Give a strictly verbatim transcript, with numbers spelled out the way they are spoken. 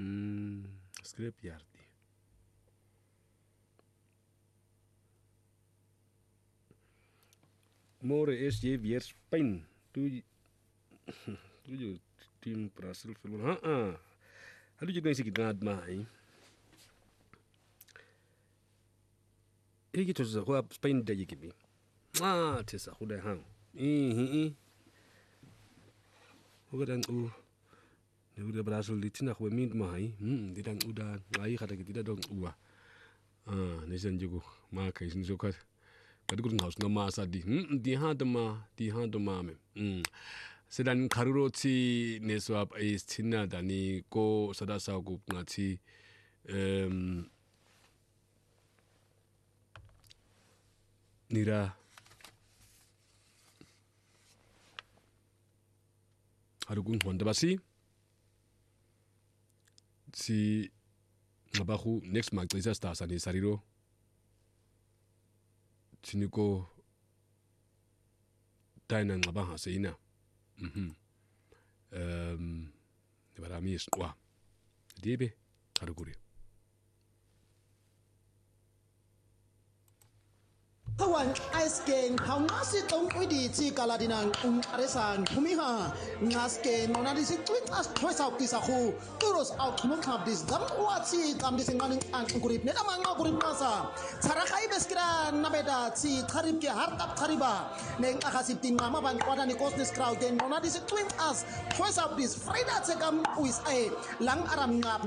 Mm, scrapyard. More es je weer Spain. Tu tu je team Brazil film. Ha ah. Hadu je kan sikit ngad mai. Iki to sa ko Spain da yiki bi. Ah, tesa ko da hang. Eh eh. Ko dan u. Ne udah Brazil litina ko min mai. Hmm, di dan udah ngai kata kita dong uwa. Ah, ne san jugo. Ma kai sin so ka. Kadugun house na masa di hmm di ha ma di ha ma me hmm sedan karuro ti ne swap is tina dani ko sada sa ku ngati um nira harugun honda basi si ngabahu next mag isa sta sa ni sariro Tiniko Dina Ngabaha Sina. Mhm. Um Barami is wa. Dibe Karuguri. Kawan ice game how nasi tong wedi ci kaladinang um aresan kumiha ngaske nonadi si twin as choice out kisahu terus out mukab dis dam wati kam dis nganing ang kurip ne amang kurip masa cara kai beskira nabeda ci karib ke hartap kariba neng akasip tin mama ban kwada ni kosnes crowd den nonadi si twin as choice out dis frida tekam uis ai lang aram ngap